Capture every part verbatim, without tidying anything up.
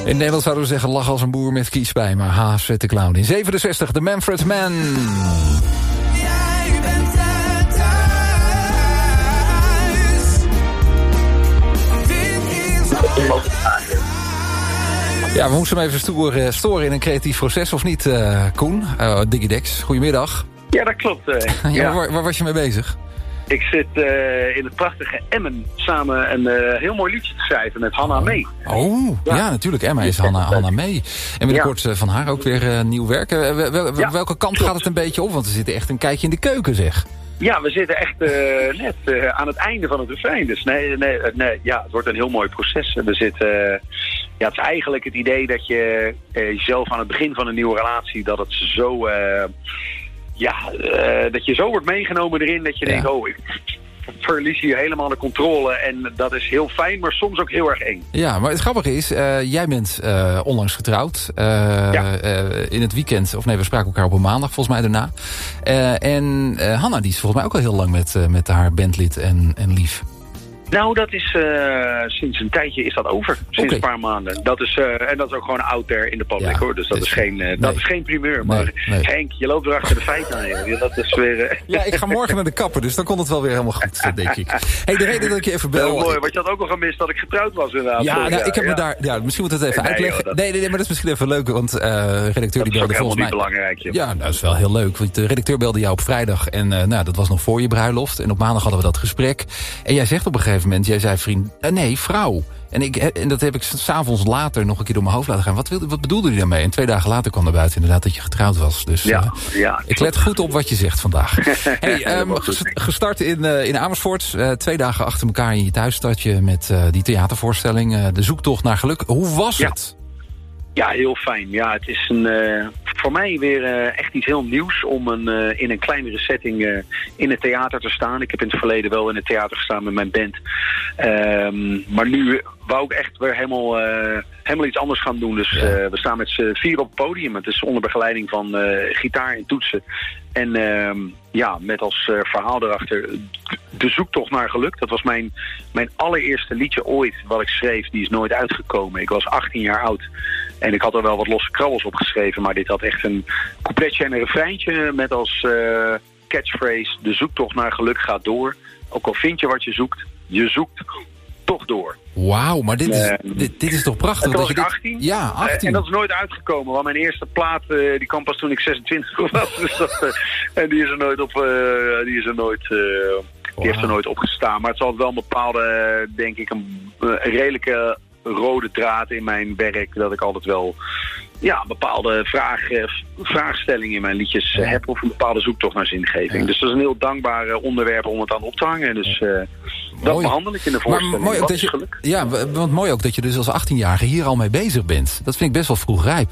In Nederland zouden we zeggen, lach als een boer met kiespijn. Maar ha, zet de clown in. zevenenzestig, de Manfred Mann. Ja, we moesten hem even storen, storen in een creatief proces, of niet, uh, Koen? Uh, Digidex, goedemiddag. Ja, dat klopt. Uh, ja, ja. Waar, waar was je mee bezig? Ik zit uh, in het prachtige Emmen samen een uh, heel mooi liedje te schrijven met Hanna Mee. Oh, ja, ja natuurlijk. Emma is Hanna, Hanna Mee. En binnenkort ja. uh, van haar ook weer uh, nieuw werk. Uh, wel, wel, ja, welke kant klopt. Gaat het een beetje op? Want we zitten echt een kijkje in de keuken, zeg. Ja, we zitten echt uh, net uh, aan het einde van het refrein. Dus nee, nee, nee, ja, het wordt een heel mooi proces. We zitten, uh, ja, het is eigenlijk het idee dat je uh, jezelf aan het begin van een nieuwe relatie, dat het zo, uh, ja, uh, dat je zo wordt meegenomen erin dat je ja. denkt, oh, ik verlies hier helemaal de controle. En dat is heel fijn, maar soms ook heel erg eng. Ja, maar het grappige is, uh, jij bent uh, onlangs getrouwd. Uh, ja. uh, in het weekend, of nee, we spraken elkaar op een maandag volgens mij daarna. Uh, en uh, Hanna, die is volgens mij ook al heel lang met, uh, met haar bandlid en, en lief. Nou, dat is uh, sinds een tijdje is dat over. Sinds okay. een paar maanden. Dat is, uh, en dat is ook gewoon out there in de public, ja, hoor. Dus dat is, is geen, uh, nee. dat is geen primeur. Maar nee, nee. Henk, je loopt er achter de feiten aan. Joh. Dat is weer, uh... Ja, ik ga morgen naar de kapper, dus dan komt het wel weer helemaal goed, denk ik. Hey, de reden dat ik je even bel... Heel mooi, want je had ook al gemist dat ik getrouwd was inderdaad. Ja, nou, ik heb ja. me daar... Ja, misschien moet het even nee, uitleggen. Joh, dat... nee, nee, nee, maar dat is misschien even leuk, want uh, de redacteur die belde volgens mij... Dat is belangrijk, joh. Ja, nou, dat is wel heel leuk. Want de redacteur belde jou op vrijdag en uh, nou, dat was nog voor je bruiloft. En op maandag hadden we dat gesprek. En jij zegt op een gegeven moment, jij zei vriend... Uh, nee, vrouw. En, ik, en dat heb ik 's avonds later nog een keer door mijn hoofd laten gaan. Wat, wilde, wat bedoelde hij daarmee? En twee dagen later kwam er buiten inderdaad dat je getrouwd was. Dus ja, uh, ja, ik let goed op wat je zegt vandaag. Hey, um, gestart in, uh, in Amersfoort. Uh, twee dagen achter elkaar in je thuisstadje met uh, die theatervoorstelling. Uh, de zoektocht naar geluk. Hoe was ja. het? Ja, heel fijn. Ja, het is een, uh, voor mij weer uh, echt iets heel nieuws om een, uh, in een kleinere setting uh, in het theater te staan. Ik heb in het verleden wel in het theater gestaan met mijn band. Um, maar nu wou ik echt weer helemaal, uh, helemaal iets anders gaan doen. Dus uh, we staan met z'n vier op het podium. Het is onder begeleiding van uh, gitaar en toetsen. En uh, ja, met als uh, verhaal erachter de zoektocht naar geluk. Dat was mijn, mijn allereerste liedje ooit wat ik schreef. Die is nooit uitgekomen. Ik was achttien jaar oud. En ik had er wel wat losse krabbels op geschreven. Maar dit had echt een coupletje en een refreintje met als uh, catchphrase: de zoektocht naar geluk gaat door. Ook al vind je wat je zoekt, je zoekt toch door. Wauw, maar dit is, uh, dit, dit is toch prachtig? En toen dat was je ik dit... achttien. Ja, achttien. Uh, en dat is nooit uitgekomen. Want mijn eerste plaat uh, die kwam pas toen ik zesentwintig was. Dus dat, uh, en die is er nooit op... Uh, die is er nooit... Uh, die wow. heeft er nooit opgestaan. Maar het zal wel een bepaalde, denk ik, een, een redelijke rode draad in mijn werk. Dat ik altijd wel ja, een bepaalde vraag, vraagstelling in mijn liedjes ja. heb. Of een bepaalde zoektocht naar zingeving. Ja. Dus dat is een heel dankbaar onderwerp om het aan op te hangen. Dus uh, dat behandel ik in de voorstelling. Maar mooi ook dat je, geluk. Ja, want mooi ook dat je dus als achttienjarige hier al mee bezig bent. Dat vind ik best wel vroeg rijp.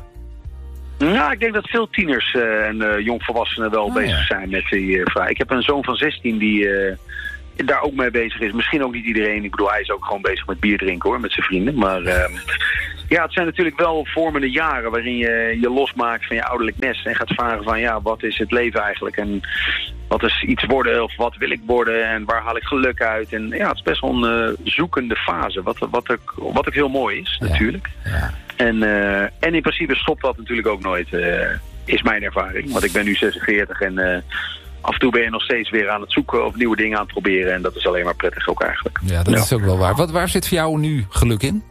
Nou, ik denk dat veel tieners uh, en uh, jongvolwassenen wel oh, bezig ja. zijn met die uh, vraag. Ik heb een zoon van zestien die uh, daar ook mee bezig is. Misschien ook niet iedereen. Ik bedoel, hij is ook gewoon bezig met bier drinken, hoor, met zijn vrienden. Maar uh, ja, het zijn natuurlijk wel vormende jaren waarin je je losmaakt van je ouderlijk nest. En gaat vragen van, ja, wat is het leven eigenlijk? En wat is iets worden of wat wil ik worden? En waar haal ik geluk uit? En ja, het is best wel een uh, zoekende fase. Wat, wat, ook, wat ook heel mooi is, ja. natuurlijk. Ja. En, uh, en in principe stopt dat natuurlijk ook nooit, uh, is mijn ervaring. Want ik ben nu zesenveertig en uh, af en toe ben je nog steeds weer aan het zoeken of nieuwe dingen aan het proberen. En dat is alleen maar prettig ook eigenlijk. Ja, dat ja. is ook wel waar. Wat, waar zit voor jou nu geluk in?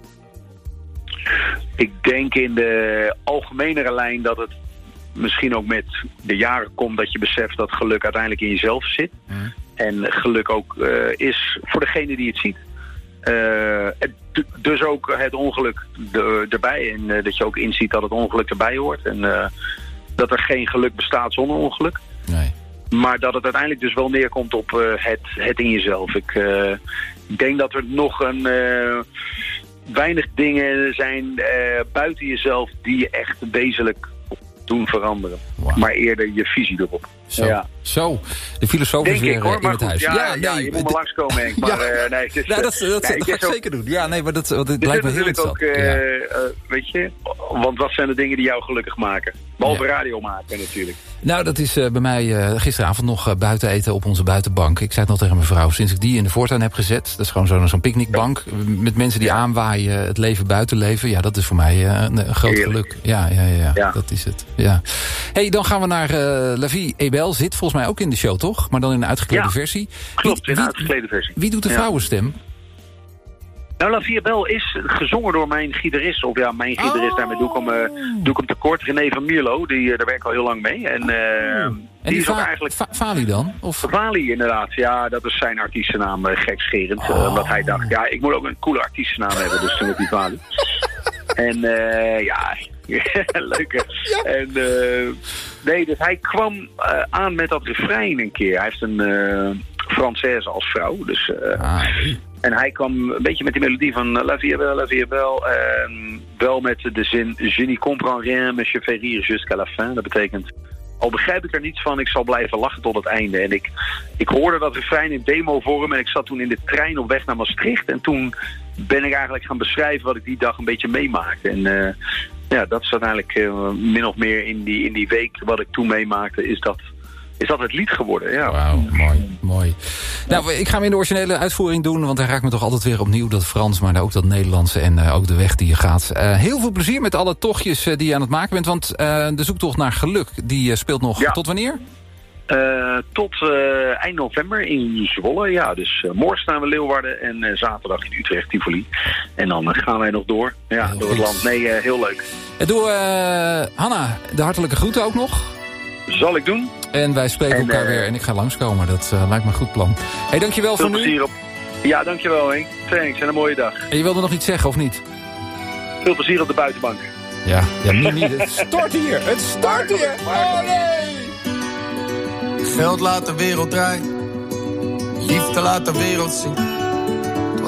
Ik denk in de algemenere lijn dat het misschien ook met de jaren komt dat je beseft dat geluk uiteindelijk in jezelf zit. Mm. En geluk ook uh, is voor degene die het ziet. Uh, dus ook het ongeluk de, erbij. En uh, dat je ook inziet dat het ongeluk erbij hoort. En uh, dat er geen geluk bestaat zonder ongeluk. Nee. Maar dat het uiteindelijk dus wel neerkomt op uh, het, het in jezelf. Ik uh, denk dat er nog een uh, weinig dingen zijn uh, buiten jezelf die je echt wezenlijk doen veranderen. Wow. Maar eerder je visie erop. Zo, ja. zo. De filosoof is weer ik, hoor, in het goed, huis. Ja, ja, nee, ja, je moet maar langskomen, Henk. Maar, ja. uh, nee, het is, ja, dat, dat, nee, dat ga ik ook zeker doen. Ja, nee, maar dat, dat het lijkt me heel interessant. Ook, uh, ja. uh, weet je, want wat zijn de dingen die jou gelukkig maken? Behalve ja. radio maken natuurlijk. Nou, dat is uh, bij mij uh, gisteravond nog uh, buiten eten op onze buitenbank. Ik zei het nog tegen mijn vrouw, sinds ik die in de voortuin heb gezet. Dat is gewoon zo'n zo'n picknickbank. Met mensen die aanwaaien, het leven buiten leven. Ja, dat is voor mij uh, een, een groot Heerlijk. geluk. Ja, ja, ja, ja, dat is het. Ja. Hey, dan gaan we naar uh, La Vie est Belle. Zit volgens mij ook in de show, toch? Maar dan in een uitgeklede ja, versie. Klopt, wie, in een uitgeklede versie. Wie doet de ja. vrouwenstem? Nou, La Vie est Belle is gezongen door mijn gitarist. Of ja, mijn gitarist, oh. daarmee doe ik hem, uh, doe ik hem tekort. René van Mierlo, die, uh, daar werk ik al heel lang mee. En, uh, oh. en die, die is ook eigenlijk... Va Vali dan? Of? Vali, inderdaad. Ja, dat is zijn artiestennaam, uh, gekscherend. Oh. Uh, omdat hij dacht, ja, ik moet ook een coole artiestennaam hebben. Dus toen werd die Vali. En uh, ja, leuk hè. Ja. En, uh, nee, dus hij kwam uh, aan met dat refrein een keer. Hij heeft een uh, Française als vrouw. Dus... Uh, ah. En hij kwam een beetje met die melodie van La Vie est Belle, La Vie est Belle. En wel met de zin Je n'y comprends rien, mais je fais rire jusqu'à la fin. Dat betekent, al begrijp ik er niets van, ik zal blijven lachen tot het einde. En ik, ik hoorde dat refrein in demovorm en ik zat toen in de trein op weg naar Maastricht. En toen ben ik eigenlijk gaan beschrijven wat ik die dag een beetje meemaakte. En uh, ja, dat is uiteindelijk uh, min of meer in die, in die week wat ik toen meemaakte, is dat... is dat het lied geworden, ja. Wauw, mooi, mooi. Nou, ik ga hem in de originele uitvoering doen, want hij raakt me toch altijd weer opnieuw dat Frans, maar ook dat Nederlandse en uh, ook de weg die je gaat. Uh, heel veel plezier met alle tochtjes uh, die je aan het maken bent, want uh, de zoektocht naar geluk, die uh, speelt nog ja. tot wanneer? Uh, tot uh, eind november in Zwolle, ja. Dus uh, morgen staan we in Leeuwarden en uh, zaterdag in Utrecht, Tivoli. En dan uh, gaan wij nog door, ja, heel door het land. Nee, uh, heel leuk. En doe uh, Hanna, de hartelijke groeten ook nog. Zal ik doen. En wij spreken en, elkaar uh, weer en ik ga langskomen. Dat uh, lijkt me een goed plan. Hey, dankjewel voor nu. Op. Ja, dankjewel Henk. Thanks en een mooie dag. En je wilde nog iets zeggen of niet? Veel plezier op de buitenbank. Ja, ja nu niet. Het stort hier. Het stort hier. Oh nee. Geld laat de wereld draaien. Liefde laat de wereld zien.